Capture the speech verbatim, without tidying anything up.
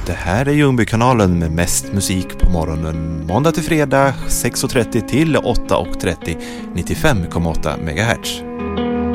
Det här är Ljungbykanalen med mest musik på morgonen. Måndag till fredag sex och trettio till åtta och trettio, nittiofem komma åtta megahertz.